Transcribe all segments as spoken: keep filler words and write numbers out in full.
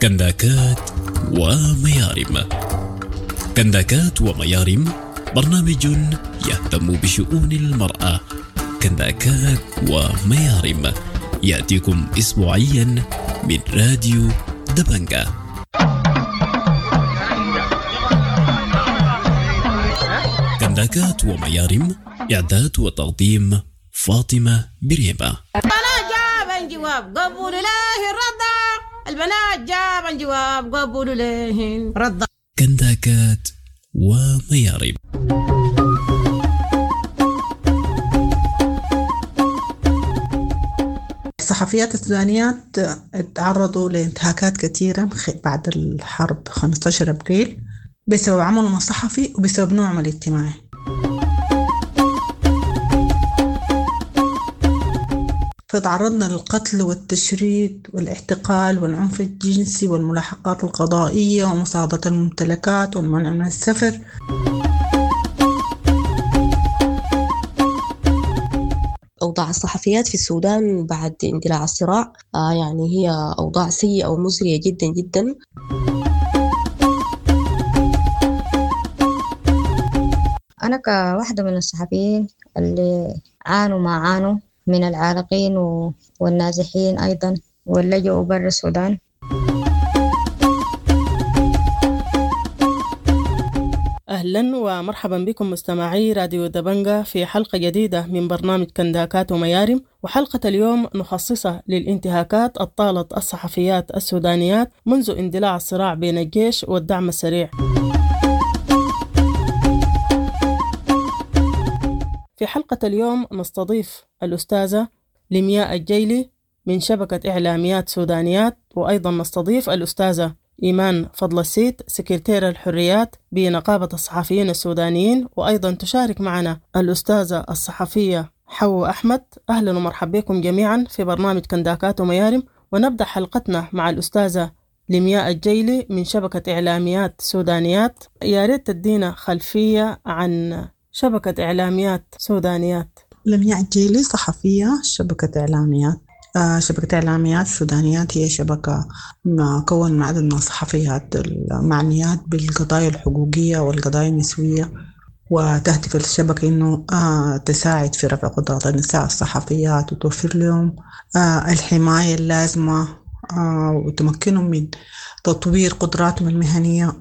كنداكات وميارم. كنداكات وميارم برنامج يهتم بشؤون المرأة. كنداكات وميارم يأتيكم أسبوعيا من راديو دبنجة. كنداكات وميارم إعداد وتقديم فاطمة بريمة. البنات جاب جواب قبول له الرضا، البنات جاب جواب قبول له الرضا. كنداكات وميارم. الصحفيات السودانيات تعرضوا لانتهاكات كثيرة بعد الحرب خمسة عشر أبريل بسبب عملهم الصحفي وبسبب نوعهم الاجتماعي. فتعرضنا للقتل والتشريد والاعتقال والعنف الجنسي والملاحقات القضائية ومصادرة الممتلكات والمنع من السفر. أوضاع الصحفيات في السودان بعد اندلاع الصراع آه يعني هي أوضاع سيئة ومزرية جدا جدا. أنا كواحدة من الصحفيين اللي عانوا ما عانوا من العالقين والنازحين أيضا واللجؤوا برا السودان. أهلا ومرحبا بكم مستمعي راديو دبنجة في حلقة جديدة من برنامج كنداكات وميارم، وحلقة اليوم نخصصها للانتهاكات الطالت الصحفيات السودانيات منذ اندلاع الصراع بين الجيش والدعم السريع. في حلقة اليوم نستضيف الأستاذة لمياء الجيلي من شبكة إعلاميات سودانيات، وأيضا نستضيف الأستاذة إيمان فضل السيد سكرتير الحريات بنقابة الصحفيين السودانيين، وأيضا تشارك معنا الأستاذة الصحفية حواء أحمد. أهلا ومرحبا بكم جميعا في برنامج كنداكات وميارم. ونبدأ حلقتنا مع الأستاذة لمياء الجيلي من شبكة إعلاميات سودانيات. يا ريت تدينا خلفية عن شبكة إعلاميات سودانيات. لمياء الجيلي صحفية شبكة إعلاميات. آه شبكة إعلاميات سودانيات هي شبكة مكون من عدد من الصحفيات المعنيات بالقضايا الحقوقية والقضايا النسوية، وتهدف الشبكة إنه آه تساعد في رفع قدرات النساء الصحفيات وتوفر لهم آه الحماية اللازمة آه وتمكنهم من تطوير قدراتهم المهنية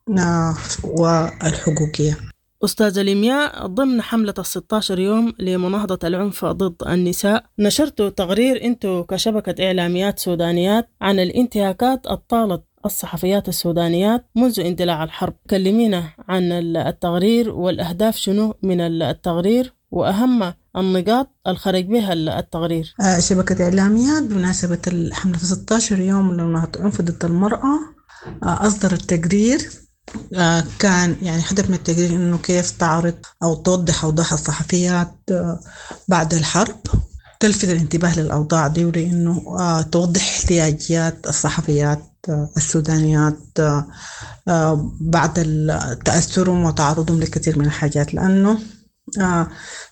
آه والحقوقية. أستاذة لمياء، ضمن حملة الستة عشر يوم لمناهضة العنف ضد النساء نشرتوا تقرير أنتوا كشبكة إعلاميات سودانيات عن الانتهاكات الطالت الصحفيات السودانيات منذ اندلاع الحرب. كلمينا عن التقرير والأهداف شنو من التقرير وأهم النقاط الخرج بها التقرير. آه شبكة إعلاميات بمناسبة حملة ستة عشر يوم لمناهضة العنف ضد المرأة آه أصدر التقرير. آه كان يعني هدف من التقرير إنه كيف تعرض أو توضح أوضاع الصحفيات آه بعد الحرب، تلفت الانتباه للأوضاع دي ولأنه آه توضح احتياجات الصحفيات آه السودانيات آه آه بعد تأثرهم وتعرضهم لكثير من الحاجات، لأنه آه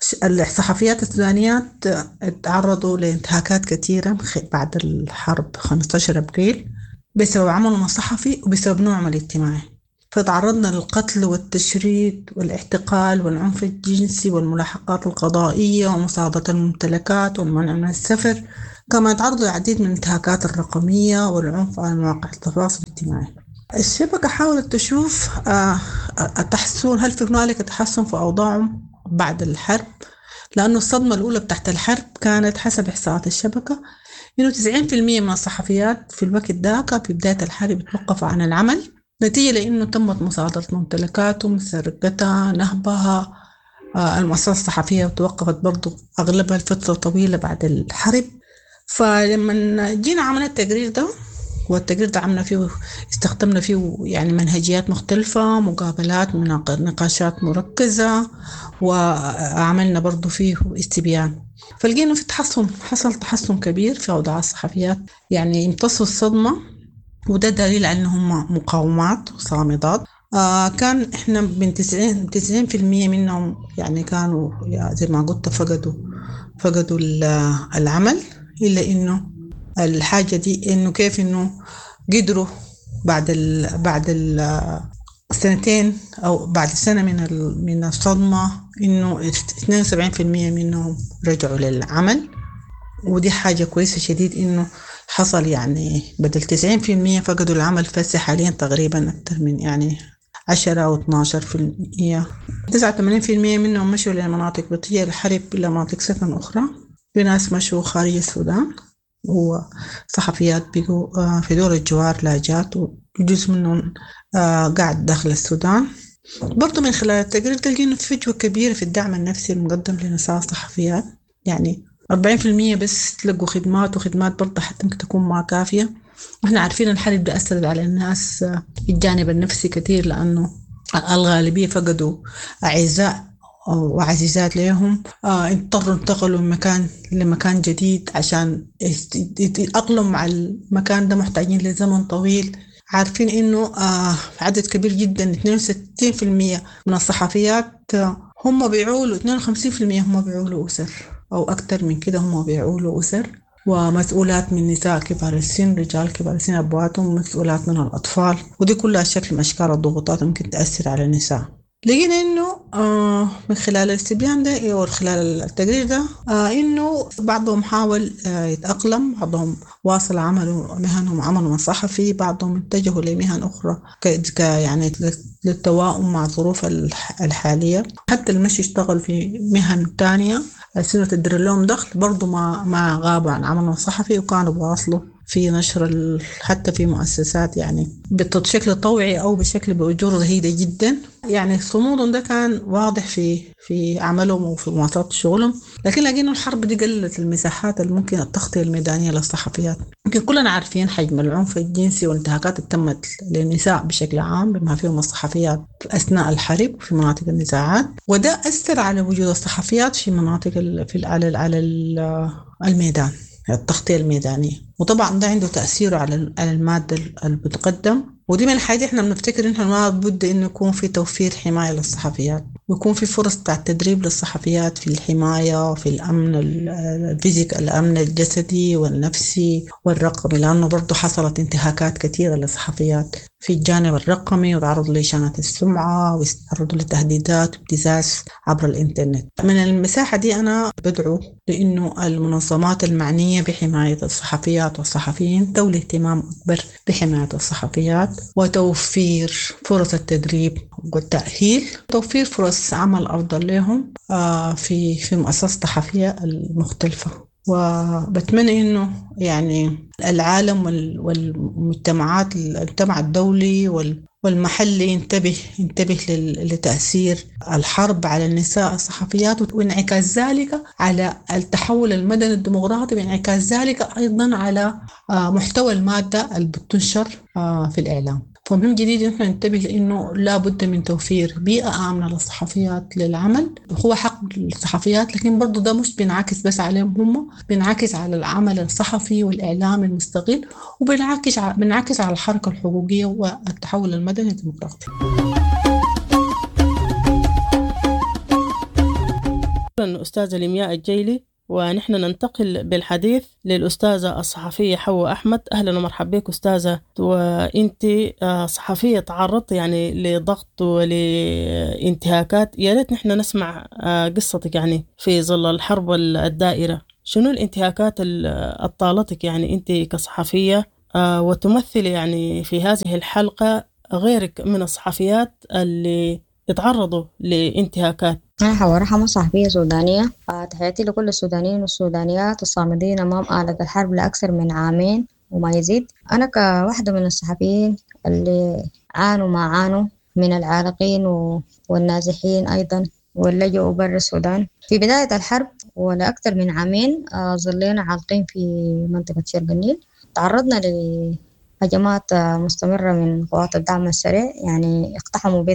الصحفيات السودانيات آه تعرضوا لانتهاكات كثيرة بعد الحرب خمسة عشر أبريل بسبب عملهم الصحفي وبسبب نوعهم الاجتماعي. فتعرضنا للقتل والتشريد والاعتقال والعنف الجنسي والملاحقات القضائية ومصادرة الممتلكات والمنع من السفر، كما تعرضوا لعديد من الانتهاكات الرقمية والعنف على مواقع التواصل الاجتماعي. الشبكة حاولت تشوف التحسن، هل في هنالك تحسن في أوضاعهم بعد الحرب، لأنه الصدمة الأولى بتاعت الحرب كانت حسب إحصاءات الشبكة إنه تسعين بالمئة من الصحفيات في الوقت ذاك في بداية الحرب توقفوا عن العمل نتيجة لأنه تمت مصادرة ممتلكاتهم، سرقتها، نهبها. آه المؤسسة الصحفية توقفت برضو أغلبها لفترة طويلة بعد الحرب. فلما جينا عملنا التقرير ده، والتقرير ده عملنا فيه استخدمنا فيه يعني منهجيات مختلفة، مقابلات، نقاشات مركزة، وعملنا برضو فيه استبيان. فلقينا في تحسن، حصل تحسن كبير في أوضاع الصحفيات، يعني امتصوا الصدمة، وده دليل على أنهم مقاومات وصامدات. آه كان إحنا من تسعين تسعين في المية منهم يعني كانوا يعني زي ما قلت فقدوا فقدوا العمل، إلا إنه الحاجة دي إنه كيف إنه قدروا بعد ال بعد السنتين أو بعد سنة من من الصدمة إنه اثنين وسبعين بالمئة منهم رجعوا للعمل، ودي حاجة كويسة شديد. إنه حصل يعني بدل تسعين بالمئة فقدوا العمل، فسي حاليا تقريبا أكثر من يعني عشرة أو اثناشر بالمئة. تسعة وثمانين بالمئة منهم مشوا لمناطق بطيئة الحرب إلى مناطق سكن أخرى. في ناس مشوا خارج السودان، وصحفيات بقوا في دول الجوار لاجات، وجزء منهم قاعد داخل السودان. برضو من خلال التقرير تلقي إنه في فجوة كبيرة في الدعم النفسي المقدم لنساء الصحفيات. يعني أربعين بالمئة بس تلقوا خدمات، وخدمات برضو حتى ممكن تكون ما كافية. وإحنا عارفين الحرب ده أثر على الناس الجانب النفسي كتير، لأنه الغالبية فقدوا أعزاء وعزيزات لهم، آه اضطروا انتقلوا من مكان لمكان جديد عشان يتأقلموا مع المكان ده، محتاجين لزمن طويل. عارفين إنه آه عدد كبير جدا اثنين وستين بالمئة من الصحفيات آه هم بيعولوا، اثنين وخمسين بالمئة هم بيعولوا أسر أو أكتر من كده، هم بيعولوا أسر، ومسؤولات من نساء كبار السن، رجال كبار السن أبواتهم، مسؤولات من الأطفال. ودي كلها شكل من أشكال الضغوطات ممكن تأثر على النساء. لقينا إنه آه من خلال الاستبيان ده أو خلال التقرير ده آه إنه بعضهم حاول آه يتأقلم، بعضهم واصل عملوا مهنهم وعملوا صحفي، بعضهم اتجهوا لمهن أخرى ك يعني للتواؤم مع الظروف الحالية. حتى المشي اشتغل في مهن تانية سنة تدر لهم دخل، برضو ما ما غابوا عن عملهم الصحفي، وكانوا بواصلوا في نشر حتى في مؤسسات يعني بشكل طوعي أو بشكل بأجور رهيدة جدا. يعني صمودهم ده كان واضح في في عملهم وفي مواصلات شغلهم. لكن لقينا الحرب دي قلت المساحات اللي ممكن التغطية الميدانية للصحفيات. يمكن كلنا عارفين حجم العنف الجنسي والانتهاكات اللي تمت للنساء بشكل عام بما فيهم الصحفيات أثناء الحرب في مناطق النزاعات، وده أثر على وجود الصحفيات في مناطق في على على الميدان، التغطية الميدانية. وطبعا ده عنده تأثير على المادة اللي بتقدم. ودي من الحاجات احنا بنفتكر ان ما بد انه يكون في توفير حماية للصحفيات، ويكون في فرص بتاع التدريب للصحفيات في الحماية، في الأمن الفيزيك، الأمن الجسدي والنفسي والرقمي، لأنه برضو حصلت انتهاكات كثيرة للصحفيات في الجانب الرقمي، وتعرضوا لإشانات السمعة، وتعرضوا لتهديدات وابتزاز عبر الإنترنت. من المساحة دي أنا بدعو لأنه المنظمات المعنية بحماية الصحفيات والصحفيين تولي اهتمام أكبر بحماية الصحفيات، وتوفير فرص التدريب والتأهيل، توفير فرص عمل أفضل لهم في في مؤسسات الصحفية المختلفة. وبتمنى إنه يعني العالم والمجتمعات، المجتمع الدولي والمحلي ينتبه ينتبه لتأثير الحرب على النساء الصحفيات، وانعكاس ذلك على التحول المدني الديمقراطي، وانعكاس ذلك أيضا على محتوى المادة اللي بتنشر في الإعلام. فمهم جديد إن احنا ننتبه لأنه لا بد من توفير بيئة آمنة للصحفيات للعمل. هو حق للصحفيات، لكن برضو ده مش بينعكس بس عليهم هم، بينعكس على العمل الصحفي والإعلام المستقل، وبينعكس بينعكس على الحركة الحقوقية والتحول المدني الديمقراطي. شكرا أستاذة لمياء الجيلي. ونحن ننتقل بالحديث للأستاذة الصحفية حواء أحمد. أهلا ومرحبا بك أستاذة. وإنت صحفية تعرضت يعني لضغط ولانتهاكات، يا ريت نحن نسمع قصتك يعني في ظل الحرب الدائرة. شنو الانتهاكات اللي طالتك يعني أنت كصحفية، وتمثل يعني في هذه الحلقة غيرك من الصحفيات اللي يتعرضوا لانتهاكات؟ أنا حواء رحمة، صحفية سودانية. تحياتي لكل السودانيين والسودانيات الصامدين أمام آلة الحرب لأكثر من عامين وما يزيد. أنا كواحدة من الصحفيين اللي عانوا ما عانوا من العالقين والنازحين أيضا واللجؤوا برا السودان في بداية الحرب ولأكثر من عامين، ظلينا عالقين في منطقة شرق النيل. تعرضنا لهجمات مستمرة من قوات الدعم السريع، يعني اقتحموا بيت